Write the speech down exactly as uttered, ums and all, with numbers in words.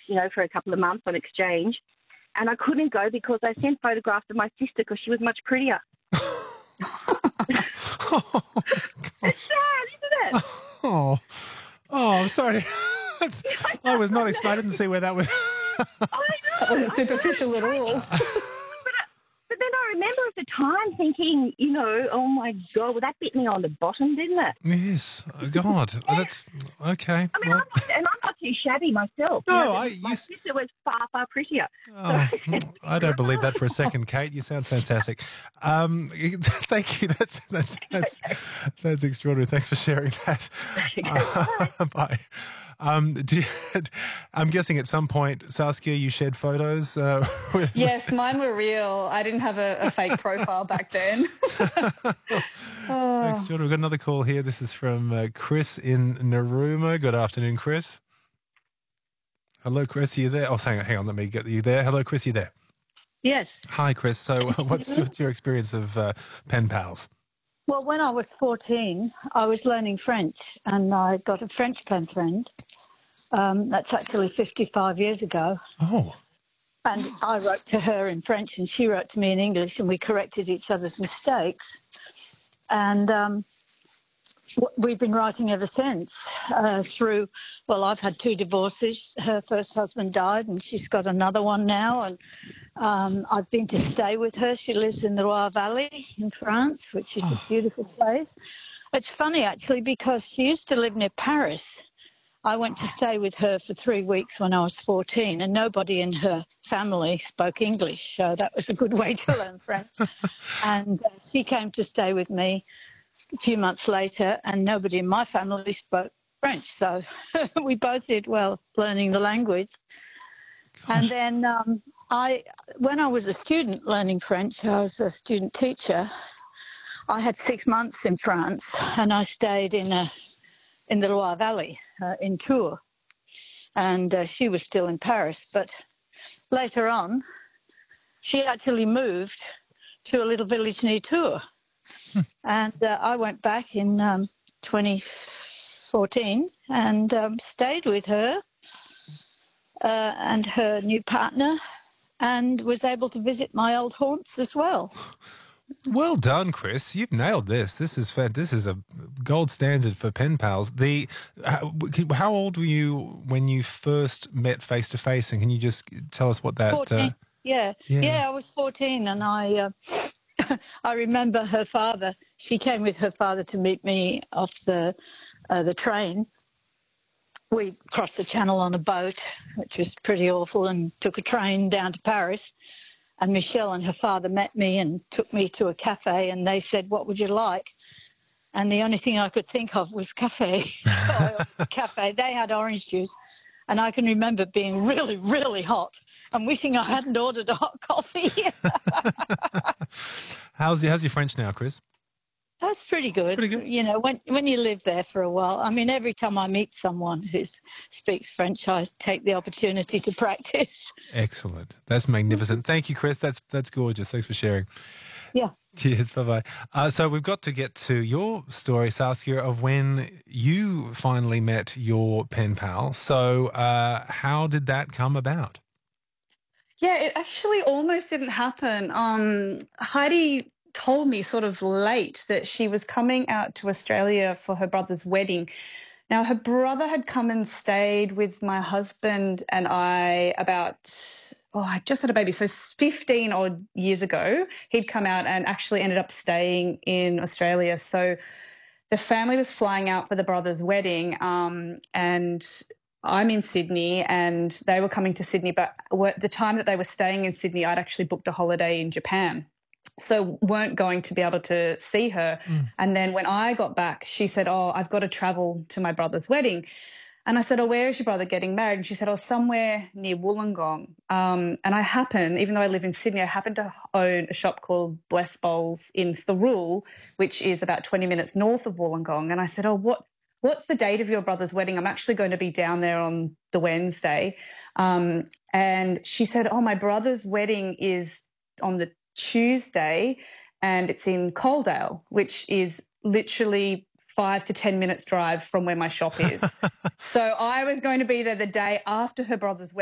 you know, for a couple of months on exchange. And I couldn't go because I sent photographs of my sister because she was much prettier. Oh, It's sad, isn't it? oh, oh, I'm sorry. That's, I was not expecting to see where that was. I know. That wasn't I know. superficial at all. But then I remember at the time thinking, you know, oh my God, well, that bit me on the bottom, didn't it? Yes, oh, God, that's okay. I mean, well, I'm not, and I'm not too shabby myself. No, you know, I- my you s- sister was far, far prettier. oh, I don't believe that for a second, Kate. You sound fantastic. Um, thank you. That's that's that's that's extraordinary. Thanks for sharing that. Uh, bye. Um, do you, I'm guessing at some point, Saskia, you shared photos. Uh, with Yes, mine were real. I didn't have a, a fake profile back then. Oh. Extraordinary. We've got another call here. This is from uh, Chris in Narooma. Good afternoon, Chris. Hello, Chris. Are you there? Oh, hang on. Hang on. Let me get you there. Hello, Chris. Are you there? Yes. Hi, Chris. So, what's, what's your experience of uh, pen pals? Well, when I was fourteen, I was learning French and I got a French pen friend. Um, that's actually fifty-five years ago. Oh, And I wrote to her in French and she wrote to me in English and we corrected each other's mistakes. And um, w- we've been writing ever since uh, through, well, I've had two divorces. Her first husband died and she's got another one now. And um, I've been to stay with her. She lives in the Loire Valley in France, which is a beautiful place. It's funny, actually, because she used to live near Paris. I went to stay with her for three weeks when I was fourteen, and nobody in her family spoke English, so that was a good way to learn French. And uh, she came to stay with me a few months later, and nobody in my family spoke French, so we both did well learning the language. And then um, I, when I was a student learning French, I was a student teacher. I had six months in France, and I stayed in a in the Loire Valley, uh, in Tours. And uh, she was still in Paris. But later on, she actually moved to a little village near Tours. And uh, I went back in um, twenty fourteen and um, stayed with her uh, and her new partner and was able to visit my old haunts as well. well done, Chris. You've nailed this. This is fa- this is a gold standard for pen pals. The how, how old were you when you first met face to face? And can you just tell us what that? fourteen. Uh, Yeah. Yeah. yeah, I was fourteen, and I uh, I remember her father. She came with her father to meet me off the uh, the train. We crossed the channel on a boat, which was pretty awful, and took a train down to Paris. And Michelle and her father met me and took me to a cafe, and they said, "What would you like?" And the only thing I could think of was cafe. So I ordered cafe. They had orange juice. And I can remember being really, really hot and wishing I hadn't ordered a hot coffee. how's your how's your French now, Chris? That's pretty good. Pretty good. You know, when when you live there for a while. I mean, every time I meet someone who speaks French, I take the opportunity to practice. Excellent. That's magnificent. Thank you, Chris. That's that's gorgeous. Thanks for sharing. Yeah. Cheers. Bye bye. Uh, so we've got to get to your story, Saskia, of when you finally met your pen pal. So uh, how did that come about? Yeah, it actually almost didn't happen. Um, Heidi told me sort of late that she was coming out to Australia for her brother's wedding. Now, her brother had come and stayed with my husband and I about, oh, I just had a baby, so fifteen odd years ago. He'd come out and actually ended up staying in Australia. So the family was flying out for the brother's wedding, um, and I'm in Sydney and they were coming to Sydney, but the time that they were staying in Sydney, I'd actually booked a holiday in Japan. So weren't going to be able to see her. Mm. And then when I got back, she said, oh, I've got to travel to my brother's wedding. And I said, oh, where is your brother getting married? And she said, oh, somewhere near Wollongong. Um, and I happen, even though I live in Sydney, I happen to own a shop called Bless Bowls in Thirroul, which is about twenty minutes north of Wollongong. And I said, oh, what? What's the date of your brother's wedding? I'm actually going to be down there on the Wednesday. Um, and she said, oh, my brother's wedding is on the Tuesday and it's in Coaldale, which is literally five to ten minutes drive from where my shop is. So I was going to be there the day after her brother's wedding.